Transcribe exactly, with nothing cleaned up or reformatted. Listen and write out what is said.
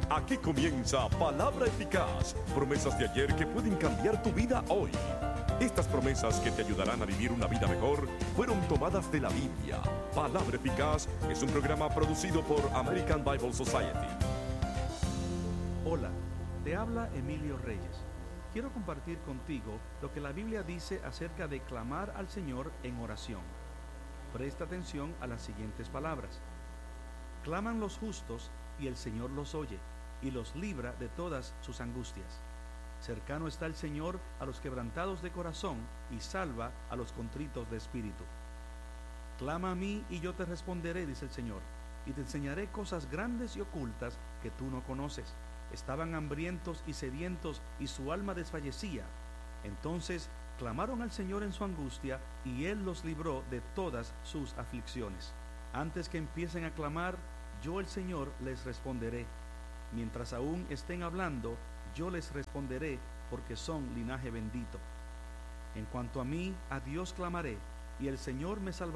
Aquí comienza Palabra Eficaz, promesas de ayer que pueden cambiar tu vida hoy. Estas promesas que te ayudarán a vivir una vida mejor fueron tomadas de la Biblia. Palabra Eficaz es un programa producido por American Bible Society. Hola, te habla Emilio Reyes. Quiero compartir contigo lo que la Biblia dice acerca de clamar al Señor en oración. Presta atención a las siguientes palabras. Claman los justos y el Señor los oye y los libra de todas sus angustias. Cercano está el Señor a los quebrantados de corazón y salva a los contritos de espíritu. Clama a mí y yo te responderé, dice el Señor, y te enseñaré cosas grandes y ocultas que tú no conoces. Estaban hambrientos y sedientos y su alma desfallecía. Entonces clamaron al Señor en su angustia y Él los libró de todas sus aflicciones. Antes que empiecen a clamar, yo el Señor les responderé. Mientras aún estén hablando, yo les responderé, porque son linaje bendito. En cuanto a mí, a Dios clamaré, y el Señor me salvará.